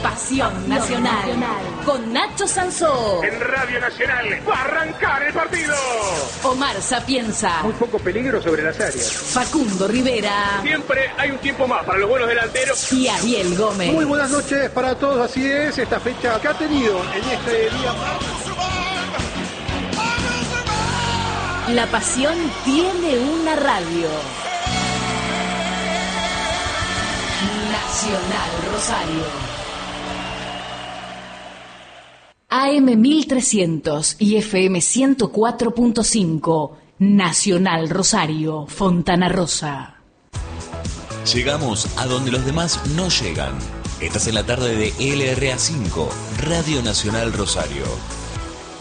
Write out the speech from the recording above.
Pasión Nacional. Con Nacho Sansó. En Radio Nacional va a arrancar el partido. Omar Sapienza. Muy poco peligro sobre las áreas. Facundo Rivera. Siempre hay un tiempo más para los buenos delanteros. Y Ariel Gómez. Muy buenas noches para todos, así es, esta fecha que ha tenido en este día. La pasión tiene una radio. Nacional Rosario. AM 1300 y FM 104.5. Nacional Rosario, Fontana Rosa. Llegamos a donde los demás no llegan. Estás en la tarde de LRA5, Radio Nacional Rosario.